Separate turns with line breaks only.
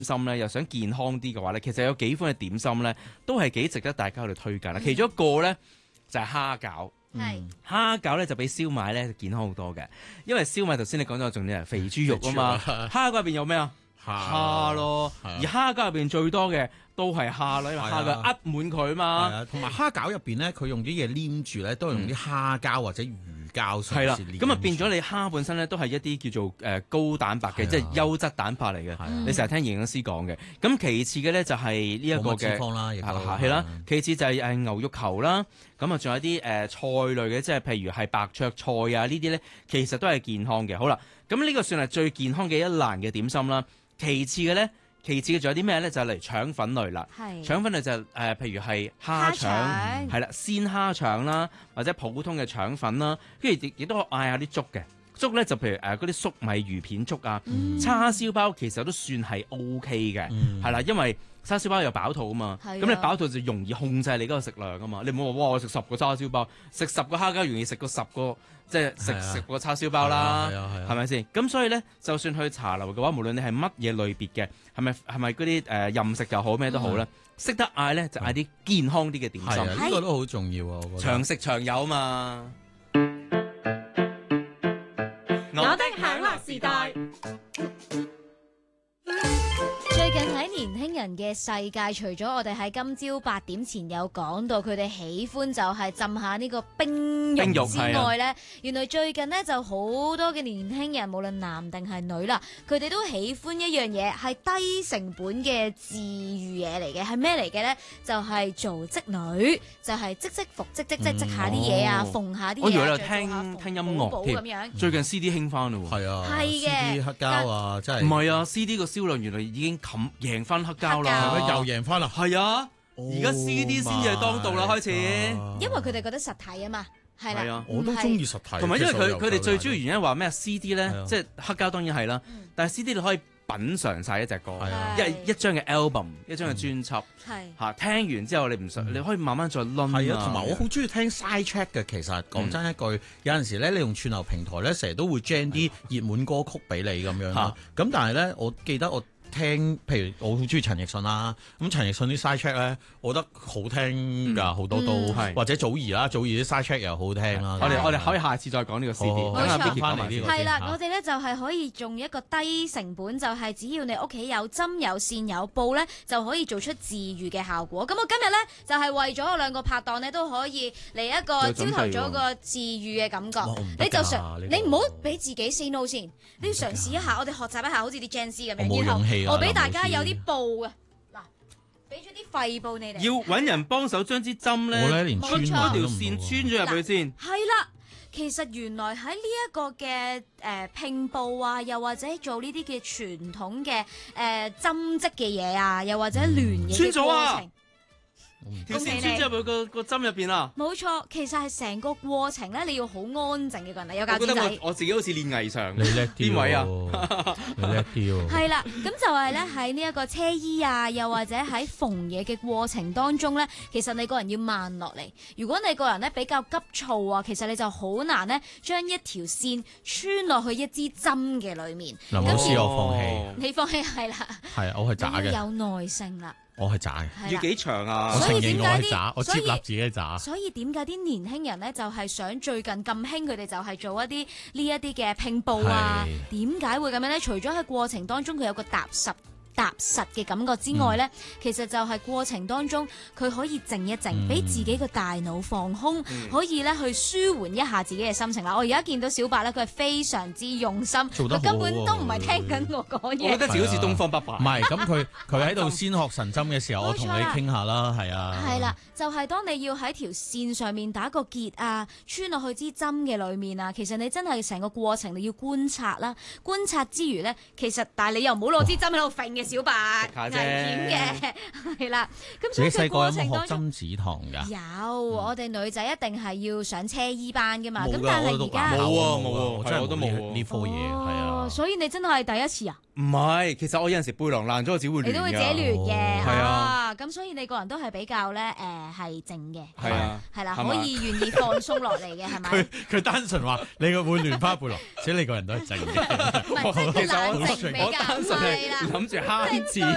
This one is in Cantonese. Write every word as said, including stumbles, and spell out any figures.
心咧，又想健康啲嘅話咧，其實有幾款嘅點心咧，都係幾值得大家去推介啦。其中一個咧就係蝦餃，
係
蝦餃咧就比燒賣咧健康好多嘅，因為燒賣頭先你講咗重點係肥豬肉啊嘛，蝦餃入邊有咩啊？蝦咯，而蝦餃入邊最多嘅都係蝦啦，因為蝦餃呃滿佢嘛。
係啊，同埋蝦餃入邊咧，佢用啲嘢黏住咧，都係用啲蝦膠或者魚膠上。
係啦，咁啊變咗你蝦本身咧都係一啲叫做誒高蛋白嘅，即係優質蛋白嚟嘅。你成日聽營養師講嘅。咁其次嘅咧就係呢一個嘅
脂肪啦，亦都
係啦。其次就係誒牛肉球啦。咁啊仲有啲誒菜類嘅，即係譬如係白灼菜啊呢啲咧，其實都係健康嘅。好啦，咁呢個算係最健康嘅一欄嘅點心啦。其次嘅咧，其次嘅仲有啲咩咧？就係嚟腸粉類啦。係腸粉類就誒、呃，譬如係蝦腸，係啦，鮮蝦腸啦，或者普通嘅腸粉啦，跟住亦亦都嗌下啲粥嘅粥咧，就譬如誒嗰啲粟米魚片粥啊，嗯、叉燒包其實都算係 O K 嘅，係、嗯、啦，因為叉燒包有飽肚啊嘛，咁、啊、你飽肚就容易控制你嗰個食量啊嘛，你唔好話哇我食十個叉燒包，食十個蝦餃容易食過十個。即係食食個叉燒包啦，係咪先？咁所以咧，就算去茶樓嘅話，無論你係乜嘢類別嘅，係咪係咪嗰啲誒任食又好咩都好啦，識、嗯、得嗌咧就嗌啲健康啲嘅點心，呢、
呢個都好重要啊！我覺得
長食長有嘛。
我的享樂時代。最近喺年輕人嘅世界，除咗我哋喺今朝八點前有講到佢哋喜歡就係浸下呢個冰浴之外呢，原來最近呢就好多嘅年輕人，無論男定係女啦，佢哋都喜歡一樣嘢，係低成本嘅治癒嘢嚟嘅，係咩嚟嘅呢？就係、是、做織女，就係織織服織織織織下啲嘢啊，縫下啲嘢。我以為你聽聽音樂添，樣最近 C D 興翻嘞喎。係
啊，係嘅 C D 黑膠啊，真係。
唔係啊 ，C D 個銷量原來已經冚贏翻黑膠啦，
又贏翻啦。係
啊，而家 C D 先至係當道啦，開始。
因為佢哋覺得實體啊嘛。係啦、啊，
我都中意實體。
同埋因為佢佢哋最主要原因話咩 C D 咧，即係黑膠當然係啦，嗯、但係 C D 你可以品嚐晒一隻歌，一一張嘅 album， 一張嘅專輯，嚇聽完之後你唔想，你可以慢慢再攆。
係啊，同埋我好中意聽 side track 嘅。其實講真一句，有陣時咧，你用串流平台咧，成日都會 jam 啲熱門歌曲俾你咁樣啦。咁但係咧，我記得我聽，譬如我好中意陳奕迅啦，咁陳奕迅啲 side track 咧，我覺得好聽㗎，好多都或者祖兒啦，祖兒啲 side track 又好聽啦。我哋我哋可以下次再講呢個 C D。
冇錯，係啦，我哋咧就係可以用一個低成本，就係只要你屋企有針有線有布咧，就可以做出治癒嘅效果。咁我今日咧就係為咗我兩個拍檔咧都可以嚟一個朝頭早個治癒嘅感覺。你就嘗，你唔好俾自己 say no 先，你要嘗試一下，我哋學習一下，好似啲 Janice 咁樣。然後我俾大家有啲布啊，嗱，俾咗啲廢布你哋。
要揾人幫手將支針咧，將嗰條線穿咗入去先。
係啦，其實原來喺呢一個嘅誒拼布啊，又或者做呢啲嘅傳統嘅誒針織嘅嘢啊，又或者聯嘢嘅過程。
條線穿咗入去個個針入邊啊！
冇錯，其實係成個過程咧，你要好安靜嘅個人，有教師仔。
我覺得我我自己好似練藝上，
你叻啲
邊位啊？
你叻啲喎。係
啦，咁就係咧喺呢一個車衣啊，又或者喺縫嘢嘅過程當中咧，其實你個人要慢落嚟。如果你個人咧比較急躁啊，其實你就好難咧將一條線穿落去一支針嘅裡面。
嗱，我試我放棄。
你放棄係啦。
係，我係渣嘅。
有耐性啦。
我係渣，
要幾長啊？
我承認我係渣，我接納自己渣。
所以點解啲年輕人咧就係想最近咁興，佢哋就係做一啲呢一啲嘅拼布啊？點解會咁樣咧？除咗喺過程當中佢有個踏實踏實嘅感覺之外咧，嗯、其實就係過程當中佢可以靜一靜，俾、嗯、自己個大腦放空，嗯、可以咧去舒緩一下自己嘅心情啦。我而家見到小白咧，佢係非常之用心，佢根本都唔係聽緊我講嘢。
我覺得自己好似東方不敗。
唔係，咁佢佢喺度先學神針嘅時候，我同你傾下啦，係啊。
係啦，就係、是、當你要喺條線上面打個結啊，穿落去支針嘅裏面啊，其實你真係成個過程你要觀察啦。觀察之餘咧，其實但係你又唔好攞支針喺度揈嘅。小白危險嘅係啦，咁所以佢過程當中
針指堂㗎
有，嗯、我哋女仔一定係要上車衣班㗎嘛，咁但係而家
冇啊冇啊，真係我都冇
呢科嘢係啊，
所以你真係第一次啊？
唔係，其實我有陣時背囊爛咗，我只會亂㗎。
你都會自己亂嘅，
係啊，
咁所以你個人都係比較咧誒係靜嘅，
係啊，
係啦，可以願意放鬆落嚟嘅係咪？
佢佢單純話你個會亂花背囊，所以你個人都係靜嘅。
唔係，即係冷靜比較係啦，
諗住慳字。